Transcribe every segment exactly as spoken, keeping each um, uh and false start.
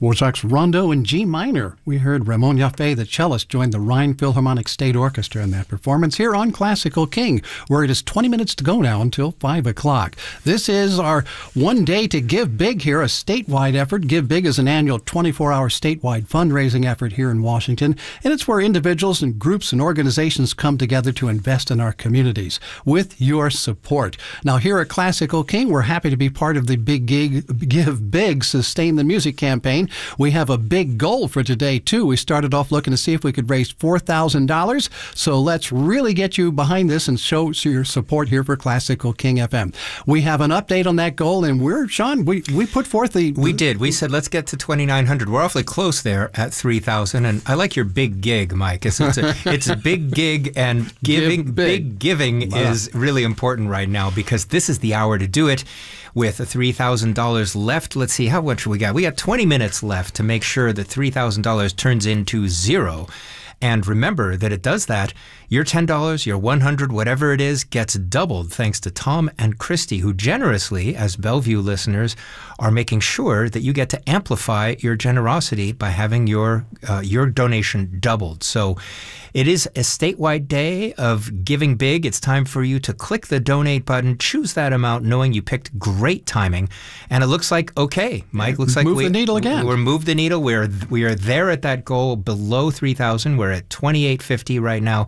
Dvorak's Rondo in G minor. We heard Ramon Jaffe, the cellist, join the Rhine Philharmonic State Orchestra in that performance here on Classical King, where it is twenty minutes to go now until five o'clock. This is our one day to give big here, a statewide effort. Give Big is an annual twenty-four hour statewide fundraising effort here in Washington, and it's where individuals and groups and organizations come together to invest in our communities with your support. Now, here at Classical King, we're happy to be part of the Big Gig, Give Big, Sustain the Music campaign. We have a big goal for today, too. We started off looking to see if we could raise four thousand dollars. So let's really get you behind this and show your support here for Classical King F M. We have an update on that goal, and we're, Sean, we, we put forth the... We did. We said, let's get to twenty-nine hundred. We're awfully close there at three thousand. And I like your big gig, Mike. It's, it's, a, it's a big gig, and giving, Give big. big giving wow. is really important right now, because this is the hour to do it. With three thousand dollars left, let's see, how much we got? We got twenty minutes left to make sure that three thousand dollars turns into zero. And remember that it does that. Your ten dollars, your one hundred dollars, whatever it is, gets doubled thanks to Tom and Christy, who generously, as Bellevue listeners, are making sure that you get to amplify your generosity by having your uh, your donation doubled. So it is a statewide day of giving big. It's time for you to click the donate button, choose that amount, knowing you picked great timing. And it looks like, okay, Mike, looks like move we, the needle again. We're moved the needle. We're, we are there at that goal below three thousand. We're at twenty-eight fifty right now.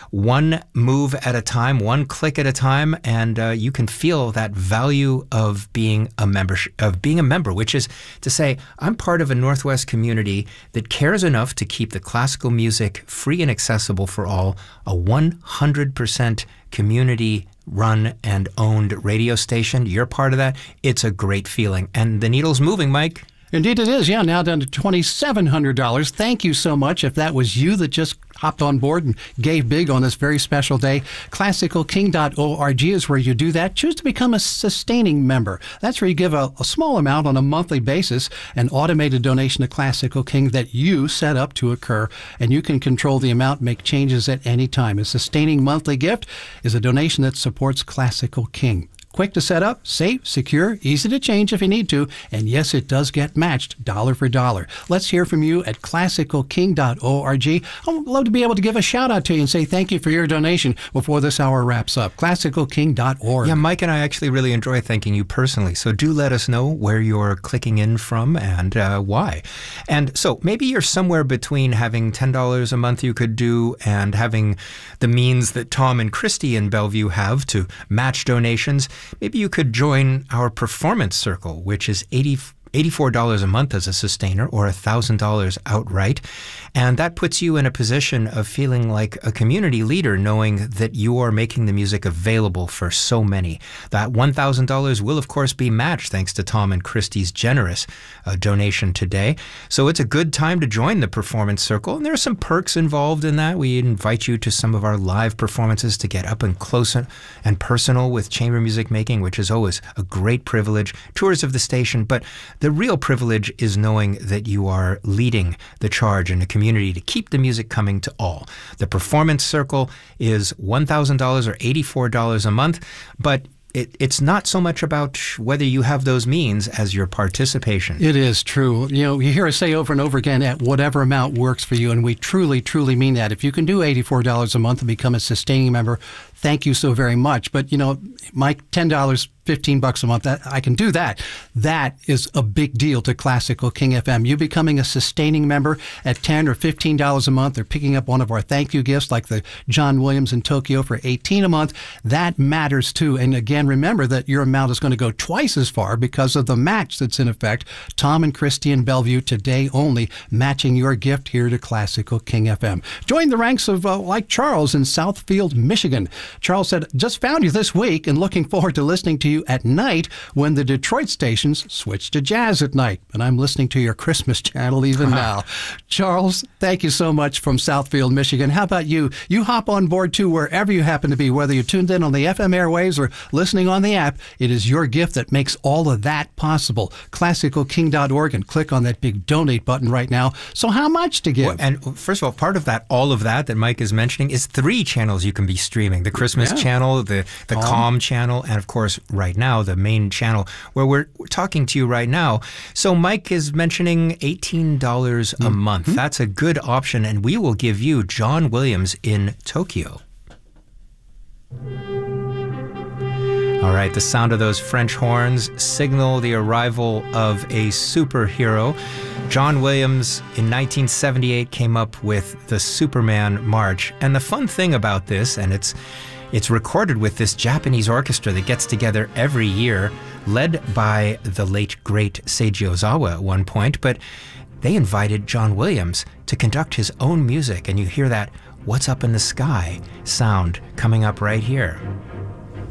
One move at a time, one click at a time, and uh, you can feel that value of being a member, of being a member, which is to say, I'm part of a Northwest community that cares enough to keep the classical music free and accessible for all, a one hundred percent community run and owned radio station. You're part of that. It's a great feeling. And the needle's moving, Mike. Indeed it is. Yeah, now down to twenty-seven hundred dollars. Thank you so much. If that was you that just hopped on board and gave big on this very special day, classical king dot org is where you do that. Choose to become a sustaining member. That's where you give a, a small amount on a monthly basis, an automated donation to Classical King that you set up to occur, and you can control the amount, make changes at any time. A sustaining monthly gift is a donation that supports Classical King. Quick to set up, safe, secure, easy to change if you need to, and yes, it does get matched dollar for dollar. Let's hear from you at classical king dot org. I'd love to be able to give a shout out to you and say thank you for your donation before this hour wraps up. classical king dot org. Yeah, Mike and I actually really enjoy thanking you personally, so do let us know where you're clicking in from and uh, why. And so maybe you're somewhere between having ten dollars a month you could do and having the means that Tom and Christy in Bellevue have to match donations. Maybe you could join our Performance Circle, which is eighty-four dollars a month as a sustainer, or one thousand dollars outright. And that puts you in a position of feeling like a community leader, knowing that you are making the music available for so many. That one thousand dollars will, of course, be matched thanks to Tom and Christy's generous uh, donation today. So it's a good time to join the Performance Circle. And there are some perks involved in that. We invite you to some of our live performances to get up and close and personal with chamber music making, which is always a great privilege. Tours of the station, but the real privilege is knowing that you are leading the charge in a community to keep the music coming to all. The Performance Circle is one thousand dollars or eighty-four dollars a month, but It, it's not so much about whether you have those means as your participation. It is true. You know, you hear us say over and over again, at whatever amount works for you, and we truly, truly mean that. If you can do eighty-four dollars a month and become a sustaining member, thank you so very much. But, you know, Mike, ten dollars, fifteen bucks a month, that, I can do that. That is a big deal to Classical King F M. You becoming a sustaining member at ten or fifteen dollars a month, or picking up one of our thank you gifts like the John Williams in Tokyo for eighteen dollars a month, that matters too. And again, remember that your amount is going to go twice as far because of the match that's in effect. Tom and Christy in Bellevue today only, matching your gift here to Classical King F M. Join the ranks of uh, like Charles in Southfield, Michigan. Charles said, just found you this week and looking forward to listening to you at night when the Detroit stations switch to jazz at night. And I'm listening to your Christmas channel even now. Charles, thank you so much from Southfield, Michigan. How about you? You hop on board too wherever you happen to be, whether you're tuned in on the F M airwaves or listening on the app. It is your gift that makes all of that possible. classical king dot org, and click on that big donate button right now. So how much to give? Well, and first of all, part of that, all of that that Mike is mentioning, is three channels you can be streaming. The Christmas Yeah. channel, the, the Calm. Calm channel, and of course, right right now, the main channel where we're, we're talking to you right now. So Mike is mentioning eighteen dollars a mm-hmm. month. That's a good option, and we will give you John Williams in Tokyo. All right, the sound of those French horns signal the arrival of a superhero. John Williams in nineteen seventy-eight came up with the Superman March. And the fun thing about this, and it's it's recorded with this Japanese orchestra that gets together every year, led by the late, great Seiji Ozawa at one point, but they invited John Williams to conduct his own music, and you hear that "What's Up in the Sky" sound coming up right here.